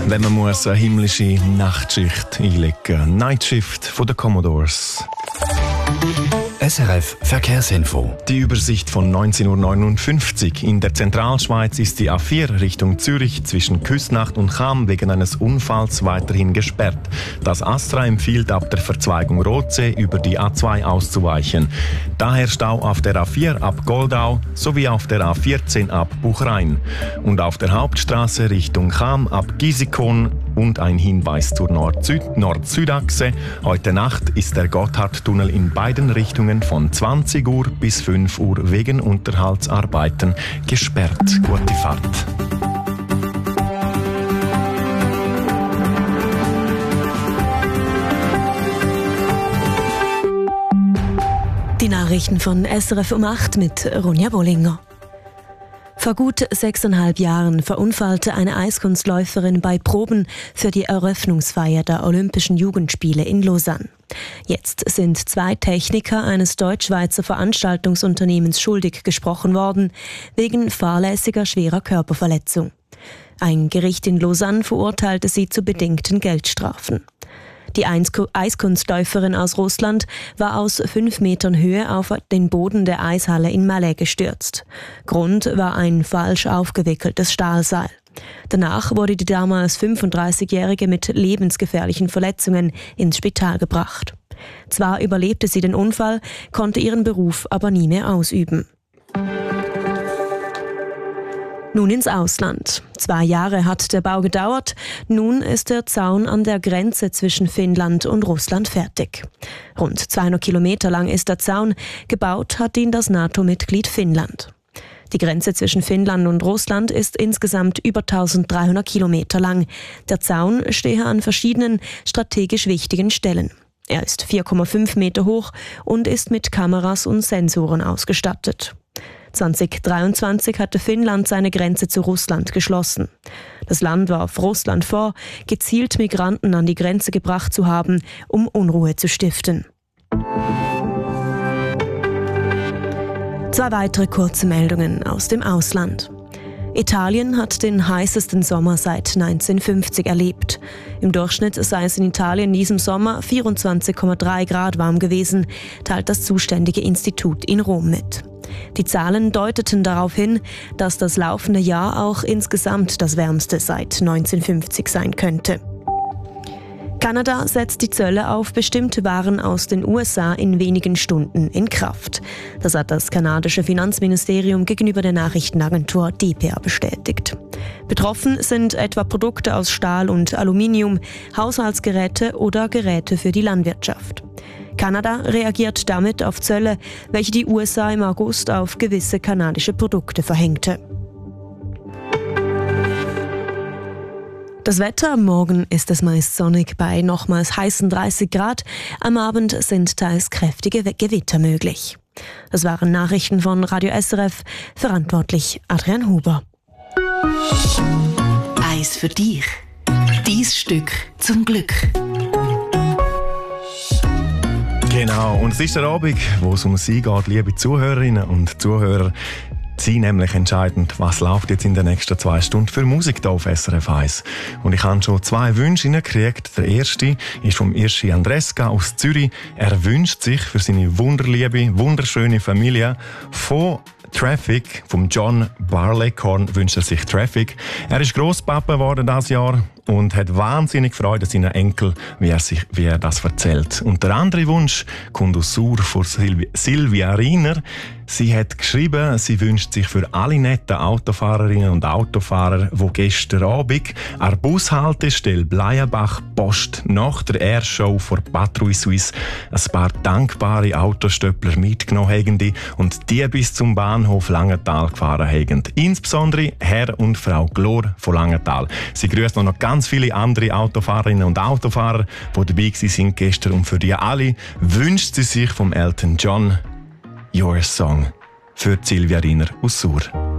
wenn man muss eine himmlische Nachtschicht einlegen. Nightshift von den Commodores. SRF Verkehrsinfo. Die Übersicht von 19:59 Uhr. In der Zentralschweiz ist die A4 Richtung Zürich zwischen Küsnacht und Cham wegen eines Unfalls weiterhin gesperrt. Das ASTRA empfiehlt, ab der Verzweigung Rotsee über die A2 auszuweichen. Daher Stau auf der A4 ab Goldau sowie auf der A14 ab Buchrein. Und auf der Hauptstraße Richtung Cham ab Gisikon. Und ein Hinweis zur Nord-Süd-Achse. Heute Nacht ist der Gotthardtunnel in beiden Richtungen von 20 Uhr bis 5 Uhr wegen Unterhaltsarbeiten gesperrt. Gute Fahrt. Die Nachrichten von SRF um 8 mit Ronja Bollinger. Vor gut 6,5 Jahren verunfallte eine Eiskunstläuferin bei Proben für die Eröffnungsfeier der Olympischen Jugendspiele in Lausanne. Jetzt sind 2 Techniker eines deutsch-schweizer Veranstaltungsunternehmens schuldig gesprochen worden, wegen fahrlässiger schwerer Körperverletzung. Ein Gericht in Lausanne verurteilte sie zu bedingten Geldstrafen. Die Eiskunstläuferin aus Russland war aus 5 Metern Höhe auf den Boden der Eishalle in Malé gestürzt. Grund war ein falsch aufgewickeltes Stahlseil. Danach wurde die damals 35-Jährige mit lebensgefährlichen Verletzungen ins Spital gebracht. Zwar überlebte sie den Unfall, konnte ihren Beruf aber nie mehr ausüben. Nun ins Ausland. 2 Jahre hat der Bau gedauert. Nun ist der Zaun an der Grenze zwischen Finnland und Russland fertig. Rund 200 Kilometer lang ist der Zaun. Gebaut hat ihn das NATO-Mitglied Finnland. Die Grenze zwischen Finnland und Russland ist insgesamt über 1300 Kilometer lang. Der Zaun stehe an verschiedenen strategisch wichtigen Stellen. Er ist 4,5 Meter hoch und ist mit Kameras und Sensoren ausgestattet. 2023 hatte Finnland seine Grenze zu Russland geschlossen. Das Land warf Russland vor, gezielt Migranten an die Grenze gebracht zu haben, um Unruhe zu stiften. 2 weitere kurze Meldungen aus dem Ausland. Italien hat den heißesten Sommer seit 1950 erlebt. Im Durchschnitt sei es in Italien in diesem Sommer 24,3 Grad warm gewesen, teilt das zuständige Institut in Rom mit. Die Zahlen deuteten darauf hin, dass das laufende Jahr auch insgesamt das wärmste seit 1950 sein könnte. Kanada setzt die Zölle auf bestimmte Waren aus den USA in wenigen Stunden in Kraft. Das hat das kanadische Finanzministerium gegenüber der Nachrichtenagentur DPA bestätigt. Betroffen sind etwa Produkte aus Stahl und Aluminium, Haushaltsgeräte oder Geräte für die Landwirtschaft. Kanada reagiert damit auf Zölle, welche die USA im August auf gewisse kanadische Produkte verhängte. Das Wetter: Morgen ist es meist sonnig bei nochmals heißen 30 Grad. Am Abend sind teils kräftige Gewitter möglich. Das waren Nachrichten von Radio SRF, verantwortlich Adrian Huber. Eis für dich. Dies Stück zum Glück. Genau, und es ist der Abend, wo es um Sie geht, liebe Zuhörerinnen und Zuhörer. Sie nämlich entscheidend, was läuft jetzt in den nächsten 2 Stunden für Musik hier auf SRF 1. Und ich habe schon 2 Wünsche hineingekriegt. Der erste ist vom Irschi Andreska aus Zürich. Er wünscht sich für seine wunderschöne Familie von Traffic, vom John Barleycorn wünscht er sich Traffic. Er ist Grosspapa geworden dieses Jahr und hat wahnsinnig Freude an seinen Enkel, wie er das erzählt. Und der andere Wunsch kommt aus Sur von Silvia Riener. Sie hat geschrieben, sie wünscht sich für alle netten Autofahrerinnen und Autofahrer, die gestern Abend an der Bushaltestelle Bleienbach Post nach der Airshow von Patrouille Suisse ein paar dankbare Autostöppler mitgenommen haben und die bis zum Bahnhof Langenthal gefahren haben. Insbesondere Herr und Frau Glor von Langenthal. Sie grüßen noch ganz viele andere Autofahrerinnen und Autofahrer, die dabei waren gestern. Und für die alle wünscht sie sich vom Elton John Your Song für Silvia Riener aus Sur.